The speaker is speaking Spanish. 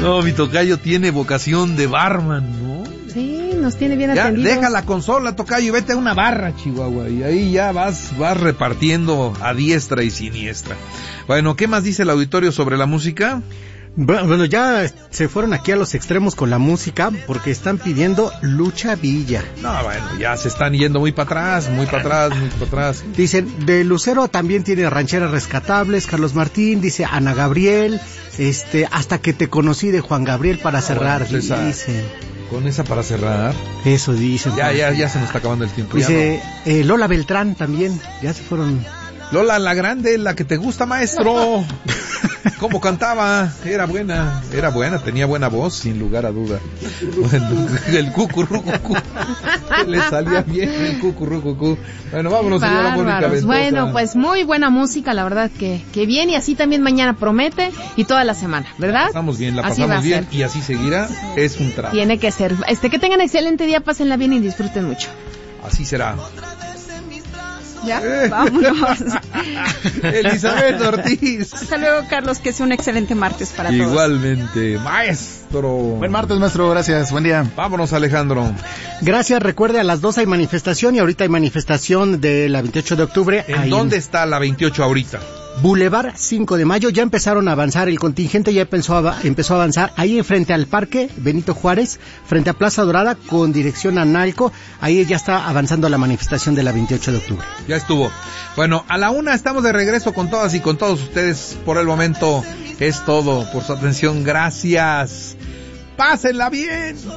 No, mi tocayo tiene vocación de barman, ¿no? Sí, nos tiene bien Ya, atendidos. deja la consola, tocayo, y vete a una barra, Chihuahua, y ahí ya vas repartiendo a diestra y siniestra. Bueno, ¿qué más dice el auditorio sobre la música? Bueno, ya se fueron aquí a los extremos con la música porque están pidiendo Lucha Villa. No, bueno, ya se están yendo muy para atrás, muy para atrás, muy para atrás. Dicen, de Lucero también tiene rancheras rescatables, Carlos Martín, dice Ana Gabriel, hasta que te conocí de Juan Gabriel para cerrar, bueno, pues dicen. Con esa para cerrar. Eso dicen. Ya se nos está acabando el tiempo. Dice, Lola Beltrán también, ya se fueron. Lola la grande, la que te gusta, maestro. ¿Cómo cantaba? Era buena, tenía buena voz, sin lugar a duda. Bueno, el cucurrucucú. Le salía bien el cucurrucucú. Bueno, vámonos, señora Mónica Ventosa. Bueno, pues muy buena música, la verdad que bien, y así también mañana promete, y toda la semana, ¿verdad? La pasamos bien, y así seguirá, es un trabajo. Tiene que ser. Que tengan excelente día, pásenla bien y disfruten mucho. Así será. ¿Ya? Vámonos. Elizabeth Ortiz. Hasta luego, Carlos, que sea un excelente martes para todos. Igualmente, maestro. Buen martes, maestro, gracias, buen día. Vámonos, Alejandro. Gracias, recuerde, a las 2 hay manifestación, y ahorita hay manifestación de la 28 de octubre. ¿En dónde está la 28 ahorita? Boulevard 5 de Mayo, ya empezaron a avanzar, el contingente ya empezó a avanzar, ahí frente al Parque Benito Juárez, frente a Plaza Dorada, con dirección a Nalco, ahí ya está avanzando la manifestación de la 28 de octubre. Ya estuvo. Bueno, a la 1 estamos de regreso con todas y con todos ustedes. Por el momento es todo, por su atención, gracias. Pásenla bien.